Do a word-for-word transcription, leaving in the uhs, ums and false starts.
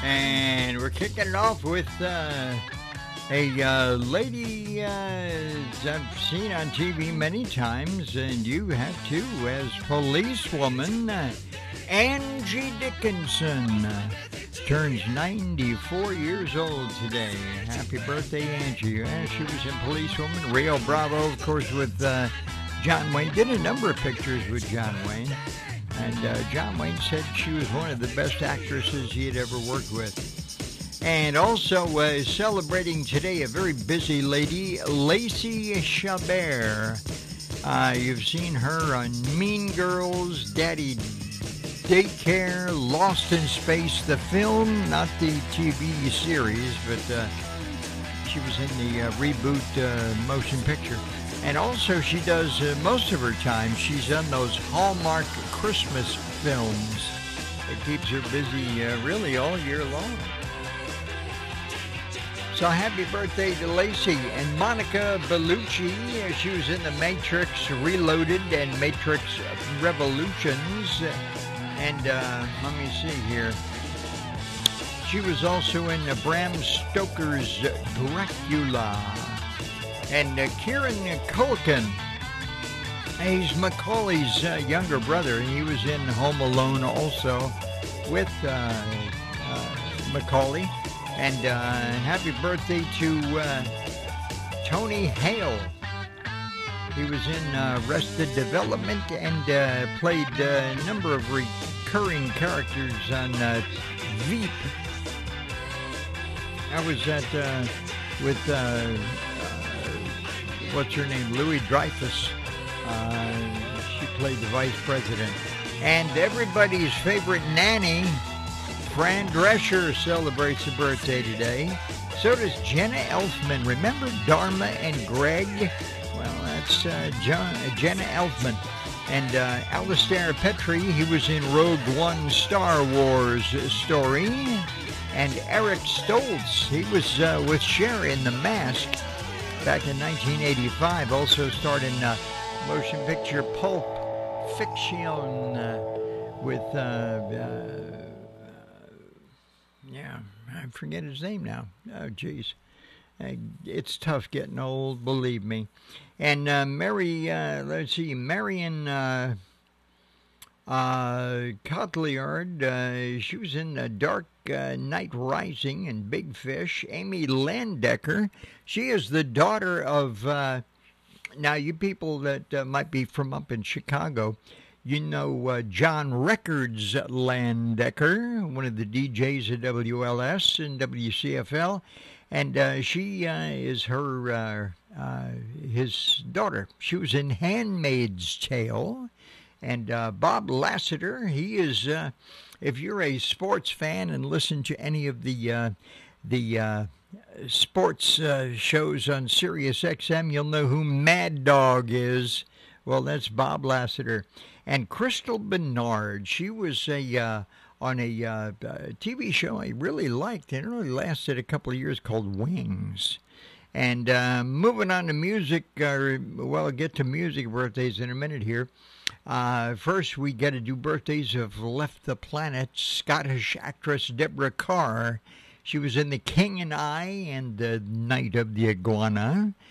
And we're kicking it off with uh, a uh, lady uh, I've seen on T V many times, and you have too, as policewoman uh, Angie Dickinson. Uh, turns ninety-four years old today. Happy birthday, Angie. Yeah, she was in Policewoman. Rio Bravo, of course, with uh, John Wayne. Did a number of pictures with John Wayne. And uh, John Wayne said she was one of the best actresses he had ever worked with. And also uh, celebrating today a very busy lady, Lacey Chabert. Uh, you've seen her on Mean Girls, Daddy Daycare, Lost in Space, the film, not the T V series, but uh, she was in the uh, reboot uh, motion picture. And also she does, uh, most of her time, she's on those Hallmark Christmas films. It keeps her busy uh, really all year long. So happy birthday to Lacey. And Monica Bellucci, uh, she was in The Matrix Reloaded and Matrix Revolutions. And uh, let me see here. She was also in uh, Bram Stoker's Dracula. And uh, Kieran Culkin, he's Macaulay's uh, younger brother, and he was in Home Alone also with uh, uh, Macaulay. And uh, happy birthday to uh, Tony Hale. He was in uh, Arrested Development and uh, played uh, a number of recurring characters on uh, Veep. I was at uh, with. Uh, What's her name? Louis Dreyfus. Uh, she played the vice president. And everybody's favorite nanny, Fran Drescher, celebrates a birthday today. So does Jenna Elfman. Remember Dharma and Greg? Well, that's uh, John, uh, Jenna Elfman. And uh, Alistair Petrie, he was in Rogue One Star Wars story. And Eric Stoltz, he was uh, with Cher in The Mask back in nineteen eighty-five, also starred in uh, motion picture Pulp Fiction uh, with, uh, uh, yeah, I forget his name now. Oh, geez. Uh, it's tough getting old, believe me. And uh, Mary, uh, let's see, Marion uh, uh, Cotillard, uh, she was in uh, Dark uh, Knight Rising and Big Fish. Amy Landecker, she is the daughter of, uh, now you people that uh, might be from up in Chicago, you know uh, John Records Landecker, one of the D Js at W L S and W C F L, and uh, she uh, is her, uh, uh, his daughter. She was in Handmaid's Tale. And uh, Bob Lassiter, he is, uh, if you're a sports fan and listen to any of the uh, the uh, sports uh, shows on Sirius X M, you'll know who Mad Dog is. Well, that's Bob Lassiter. And Crystal Bernard, she was a uh, on a uh, T V show I really liked, and it only lasted a couple of years, called Wings. And uh, moving on to music, uh, well, I'll get to music birthdays in a minute here. Uh, first, we got to do birthdays of Left the Planet, Scottish actress Deborah Kerr. She was in The King and I and The Night of the Iguana.